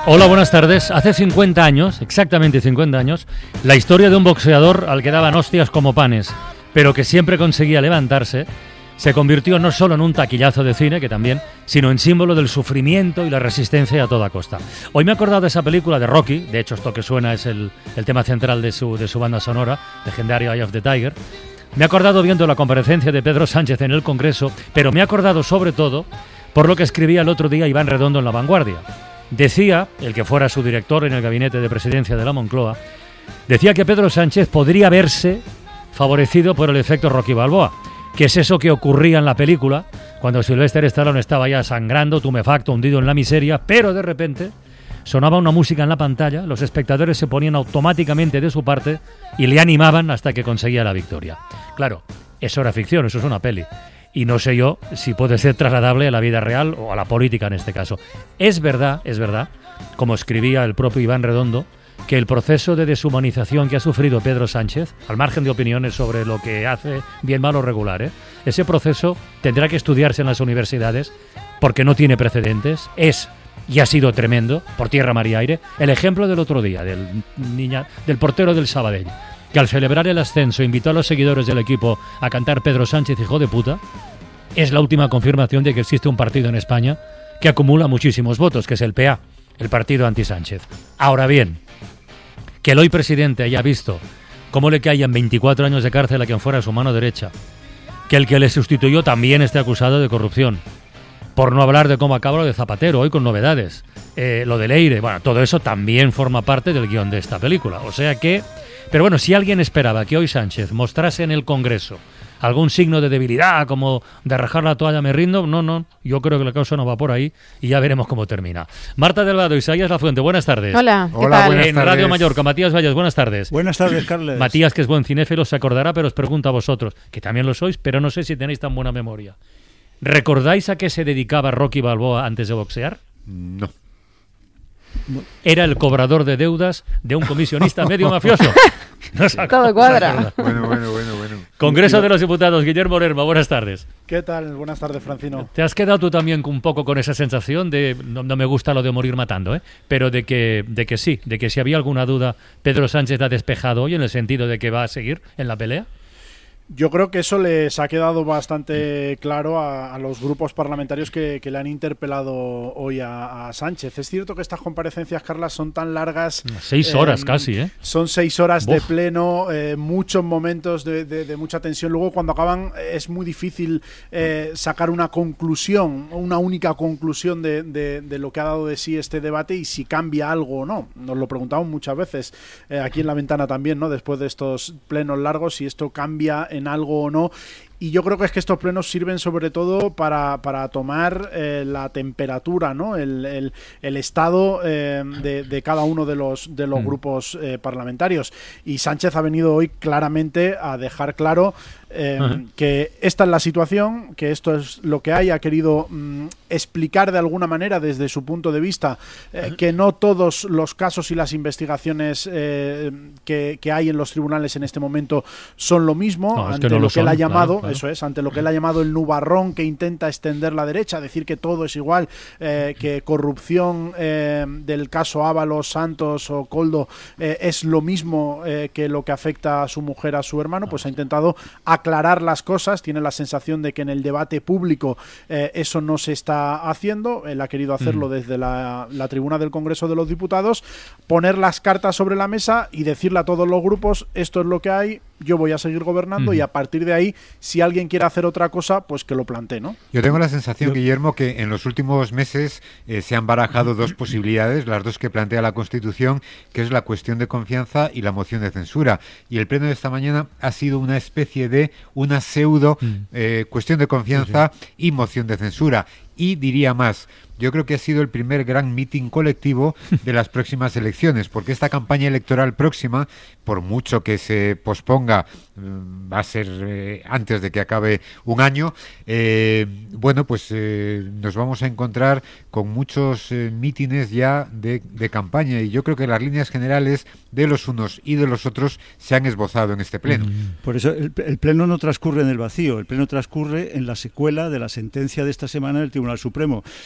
Hola, buenas tardes. Hace 50 años, exactamente 50 años, la historia de un boxeador al que daban hostias como panes, pero que siempre conseguía levantarse, se convirtió no solo en un taquillazo de cine, que también, sino en símbolo del sufrimiento y la resistencia a toda costa. Hoy me he acordado de esa película de Rocky, de hecho esto que suena es el tema central de su banda sonora, legendario Eye of the Tiger. Me he acordado viendo la comparecencia de Pedro Sánchez en el Congreso, pero me he acordado sobre todo por lo que escribía el otro día Iván Redondo en La Vanguardia. Decía, el que fuera su director en el gabinete de presidencia de la Moncloa, decía que Pedro Sánchez podría verse favorecido por el efecto Rocky Balboa, que es eso que ocurría en la película cuando Sylvester Stallone estaba ya sangrando, tumefacto, hundido en la miseria, pero de repente sonaba una música en la pantalla, los espectadores se ponían automáticamente de su parte y le animaban hasta que conseguía la victoria. Claro, eso era ficción, eso es una peli. Y no sé yo si puede ser trasladable a la vida real o a la política en este caso. Es verdad, como escribía el propio Iván Redondo, que el proceso de deshumanización que ha sufrido Pedro Sánchez, al margen de opiniones sobre lo que hace bien, mal o regular, ese proceso tendrá que estudiarse en las universidades porque no tiene precedentes, es y ha sido tremendo, por tierra, mar y aire. El ejemplo del otro día, del portero del Sabadell, que al celebrar el ascenso invitó a los seguidores del equipo a cantar Pedro Sánchez, hijo de puta, es la última confirmación de que existe un partido en España que acumula muchísimos votos, que es el PA, el partido anti-Sánchez. Ahora bien, que el hoy presidente haya visto cómo le caían 24 años de cárcel a quien fuera su mano derecha, que el que le sustituyó también esté acusado de corrupción, por no hablar de cómo acaba lo de Zapatero, hoy con novedades, lo de Leire, bueno, todo eso también forma parte del guión de esta película, o sea que... Pero bueno, si alguien esperaba que hoy Sánchez mostrase en el Congreso algún signo de debilidad, como de rajar la toalla me rindo, no, yo creo que la causa no va por ahí y ya veremos cómo termina. Marta Delgado, Isaías Lafuente, buenas tardes. Hola, ¿qué Hola, tal? buenas En tardes. Radio Mallorca, Matías Valles, buenas tardes. Buenas tardes, Carles. Matías, que es buen cinéfilo, se acordará, pero os pregunto a vosotros, que también lo sois, pero no sé si tenéis tan buena memoria. ¿Recordáis a qué se dedicaba Rocky Balboa antes de boxear? No. Era el cobrador de deudas de un comisionista medio mafioso. Todo cuadra. Bueno. Congreso de los Diputados, Guillermo Lerma, buenas tardes. ¿Qué tal? Buenas tardes, Francino. ¿Te has quedado tú también un poco con esa sensación de, no me gusta lo de morir matando, pero de que sí, de que si había alguna duda, Pedro Sánchez ha despejado hoy en el sentido de que va a seguir en la pelea? Yo creo que eso les ha quedado bastante claro a los grupos parlamentarios que le han interpelado hoy a Sánchez. Es cierto que estas comparecencias, Carlas, son tan largas. 6 horas casi, ¿eh? Son 6 horas de Uf. pleno, muchos momentos de mucha tensión. Luego, cuando acaban, es muy difícil sacar una conclusión, una única conclusión de lo que ha dado de sí este debate y si cambia algo o no. Nos lo preguntamos muchas veces aquí en La Ventana también, ¿no? Después de estos plenos largos, si esto cambia en algo o no. Y yo creo que es que estos plenos sirven sobre todo para tomar la temperatura, ¿no? El estado de cada uno de los grupos parlamentarios. Y Sánchez ha venido hoy claramente a dejar claro que esta es la situación, que esto es lo que hay. Ha querido explicar de alguna manera desde su punto de vista que no todos los casos y las investigaciones que hay en los tribunales en este momento son lo mismo, no, ante no lo que él ha llamado, claro. Eso es, ante lo que él ha llamado el nubarrón que intenta extender la derecha, decir que todo es igual, que corrupción del caso Ábalos, Santos o Koldo es lo mismo que lo que afecta a su mujer, a su hermano, pues ha intentado aclarar las cosas. Tiene la sensación de que en el debate público eso no se está haciendo. Él ha querido hacerlo desde la tribuna del Congreso de los Diputados, poner las cartas sobre la mesa y decirle a todos los grupos, esto es lo que hay, yo voy a seguir gobernando y a partir de ahí, si alguien quiere hacer otra cosa, pues que lo plantee, ¿no? Yo tengo la sensación, Guillermo, que en los últimos meses se han barajado dos posibilidades, las dos que plantea la Constitución, que es la cuestión de confianza y la moción de censura. Y el pleno de esta mañana ha sido una especie de una pseudo cuestión de confianza y moción de censura. Y diría más, yo creo que ha sido el primer gran mitin colectivo de las próximas elecciones, porque esta campaña electoral próxima, por mucho que se posponga, va a ser antes de que acabe un año, nos vamos a encontrar con muchos mítines ya de campaña, y yo creo que las líneas generales de los unos y de los otros se han esbozado en este pleno. Por eso el pleno no transcurre en el vacío, el pleno transcurre en la secuela de la sentencia de esta semana del Tribunal Supremo. Es decir,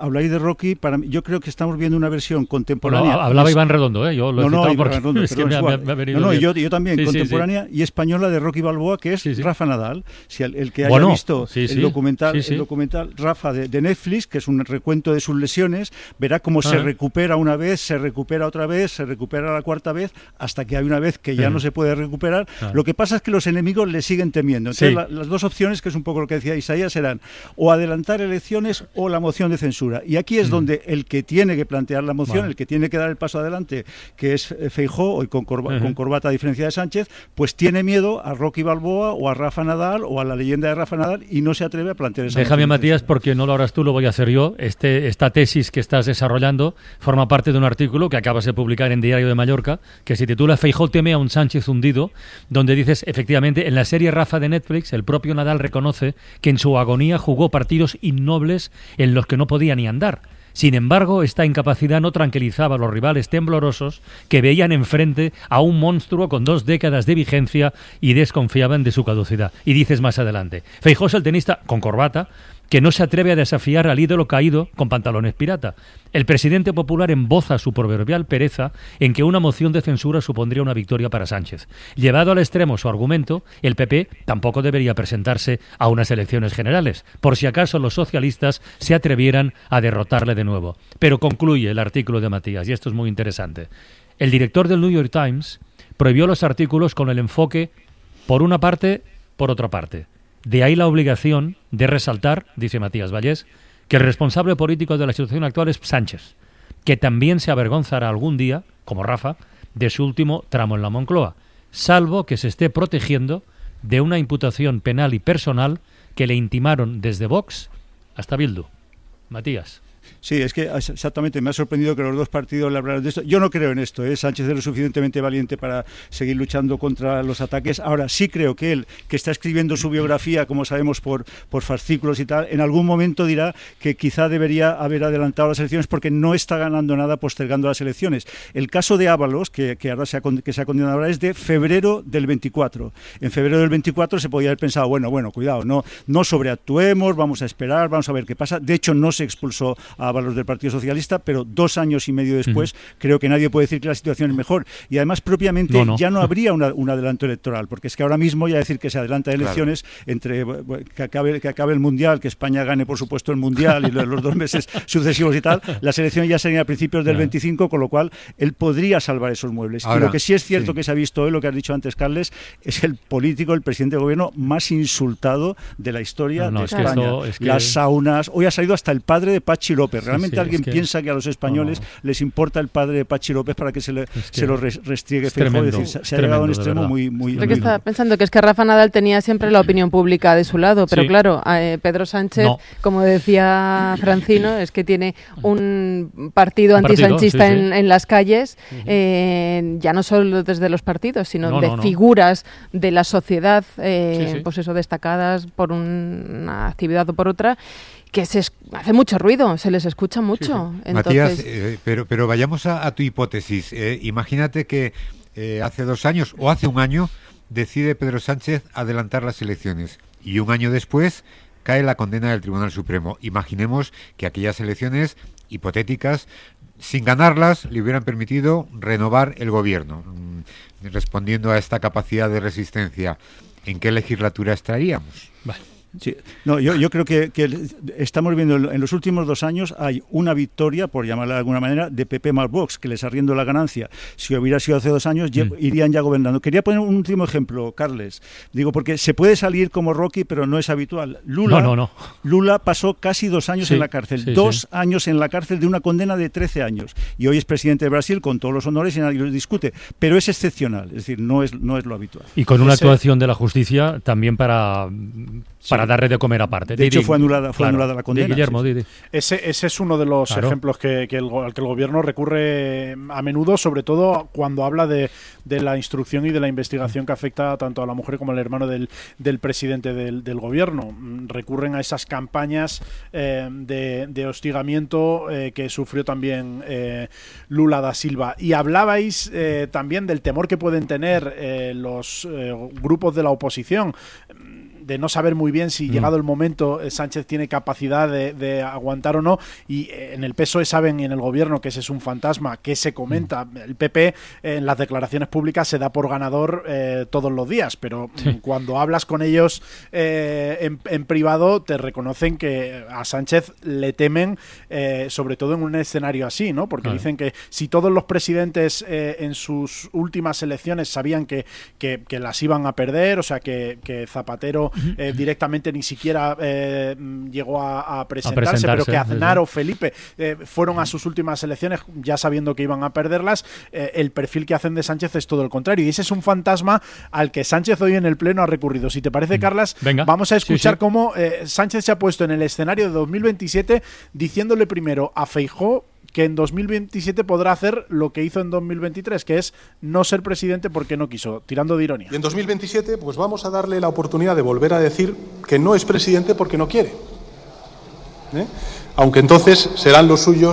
habláis de Rocky, yo creo que estamos viendo una versión contemporánea. Bueno, hablaba Iván Redondo, yo lo he citado porque Redondo, es que me ha venido bien. Yo también, contemporánea y española de Rocky Balboa, que es Rafa Nadal. Si el que haya visto el documental Rafa de Netflix, que es un recuento de sus lesiones, verá cómo se recupera una vez, se recupera otra vez, se recupera la cuarta vez, hasta que hay una vez que ya no se puede recuperar. Lo que pasa es que los enemigos le siguen temiendo. Entonces, las dos opciones, que es un poco lo que decía Isaías, eran o adelantar elecciones o la moción de censura. Y aquí es donde el que tiene que plantear la moción, el que tiene que dar el paso adelante, que es Feijóo, hoy con corbata a diferencia de Sánchez, pues tiene miedo a Rocky Balboa o a Rafa Nadal o a la leyenda de Rafa Nadal y no se atreve a plantear esa Déjame, Matías, porque no lo harás tú, lo voy a hacer yo. Esta tesis que estás desarrollando forma parte de un artículo que acabas de publicar en Diario de Mallorca, que se titula Feijóo teme a un Sánchez hundido, donde dices, efectivamente, en la serie Rafa de Netflix, el propio Nadal reconoce que en su agonía jugó partidos innobles en los que no podía ni andar. Sin embargo, esta incapacidad no tranquilizaba a los rivales temblorosos que veían enfrente a un monstruo con 2 décadas de vigencia y desconfiaban de su caducidad. Y dices más adelante, Feijóo es el tenista con corbata que no se atreve a desafiar al ídolo caído con pantalones pirata. El presidente popular emboza su proverbial pereza en que una moción de censura supondría una victoria para Sánchez. Llevado al extremo su argumento, el PP tampoco debería presentarse a unas elecciones generales, por si acaso los socialistas se atrevieran a derrotarle de nuevo. Pero concluye el artículo de Matías, y esto es muy interesante. El director del New York Times prohibió los artículos con el enfoque por una parte, por otra parte. De ahí la obligación de resaltar, dice Matías Vallés, que el responsable político de la situación actual es Sánchez, que también se avergonzará algún día, como Rafa, de su último tramo en la Moncloa, salvo que se esté protegiendo de una imputación penal y personal que le intimaron desde Vox hasta Bildu. Matías. Sí, es que exactamente me ha sorprendido que los dos partidos le hablaran de esto. Yo no creo en esto, Sánchez es lo suficientemente valiente para seguir luchando contra los ataques. Ahora sí creo que él, que está escribiendo su biografía, como sabemos, por fascículos y tal, en algún momento dirá que quizá debería haber adelantado las elecciones porque no está ganando nada postergando las elecciones. El caso de Ábalos, que ahora se ha condenado ahora, es de febrero del 24. En febrero del 24 se podía haber pensado, bueno, cuidado, no sobreactuemos, vamos a esperar, vamos a ver qué pasa. De hecho, no se expulsó a Ábalos del Partido Socialista, pero 2 años y medio después creo que nadie puede decir que la situación es mejor. Y además propiamente ya no habría un adelanto electoral, porque es que ahora mismo ya decir que se adelanta elecciones entre que acabe el Mundial, que España gane por supuesto el Mundial y los 2 meses sucesivos y tal, las elecciones ya serían a principios del 25, con lo cual él podría salvar esos muebles. Ahora, y lo que sí es cierto que se ha visto hoy, lo que has dicho antes, Carles, es el político, el presidente de gobierno más insultado de la historia de España. Las saunas, hoy ha salido hasta el padre de Pachi López. Realmente alguien piensa que a los españoles les importa el padre de Pachi López para que se lo restriegue Feijóo. Es decir, se ha llegado a un extremo muy Creo que estaba pensando que es que Rafa Nadal tenía siempre la opinión pública de su lado, pero claro, Pedro Sánchez, como decía Francino, es que tiene un partido antisanchista en las calles, ya no solo desde los partidos, sino de figuras de la sociedad, pues eso, destacadas por una actividad o por otra, que hace mucho ruido, se les escucha mucho. Sí. Entonces... Matías, pero vayamos a tu hipótesis. Imagínate que hace 2 años o hace 1 año decide Pedro Sánchez adelantar las elecciones y 1 año después cae la condena del Tribunal Supremo. Imaginemos que aquellas elecciones hipotéticas, sin ganarlas, le hubieran permitido renovar el gobierno. Respondiendo a esta capacidad de resistencia, ¿en qué legislatura estaríamos? Vale. Sí. No, yo creo que estamos viendo en los últimos 2 años hay una victoria, por llamarla de alguna manera, de PP más Vox, que les arriendo la ganancia. Si hubiera sido hace 2 años, irían ya gobernando. Quería poner un último ejemplo, Carles. Digo, porque se puede salir como Rocky, pero no es habitual. Lula pasó casi 2 años en la cárcel. 2 años en la cárcel de una condena de 13 años. Y hoy es presidente de Brasil con todos los honores y nadie lo discute. Pero es excepcional, es decir, no es lo habitual. Y con una actuación de la justicia también para darle de comer aparte. De hecho, fue anulada la condena. Guillermo, Ese es uno de los ejemplos al que el gobierno recurre a menudo, sobre todo cuando habla de la instrucción y de la investigación que afecta tanto a la mujer como al hermano del presidente del gobierno. Recurren a esas campañas de hostigamiento que sufrió también Lula da Silva. Y hablabais también del temor que pueden tener los grupos de la oposición. de no saber muy bien si llegado el momento Sánchez tiene capacidad de aguantar o no, y en el PSOE saben, y en el gobierno, que ese es un fantasma que se comenta. El PP en las declaraciones públicas se da por ganador todos los días, pero cuando hablas con ellos en privado te reconocen que a Sánchez le temen, sobre todo en un escenario así, ¿no? Porque dicen que si todos los presidentes en sus últimas elecciones sabían que las iban a perder, o sea que Zapatero directamente ni siquiera llegó a presentarse, pero que Aznar o Felipe fueron a sus últimas elecciones ya sabiendo que iban a perderlas, el perfil que hacen de Sánchez es todo el contrario, y ese es un fantasma al que Sánchez hoy en el Pleno ha recurrido. Si te parece, Carlas, vamos a escuchar cómo Sánchez se ha puesto en el escenario de 2027 diciéndole primero a Feijóo que en 2027 podrá hacer lo que hizo en 2023, que es no ser presidente porque no quiso, tirando de ironía. Y en 2027 pues vamos a darle la oportunidad de volver a decir que no es presidente porque no quiere. Aunque entonces serán los suyos